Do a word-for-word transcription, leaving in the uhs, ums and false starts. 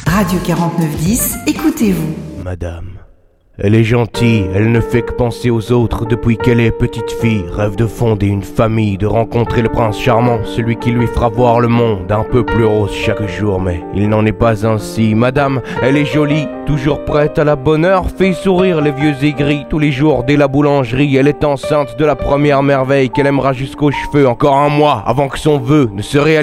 Radio quarante-neuf dix, écoutez-vous. Madame, elle est gentille, elle ne fait que penser aux autres depuis qu'elle est petite fille. Rêve de fonder une famille, de rencontrer le prince charmant, celui qui lui fera voir le monde un peu plus rose chaque jour. Mais il n'en est pas ainsi. Madame, elle est jolie, toujours prête à la bonne heure, fait sourire les vieux aigris tous les jours dès la boulangerie. Elle est enceinte de la première merveille qu'elle aimera jusqu'aux cheveux. Encore un mois avant que son vœu ne se réalise.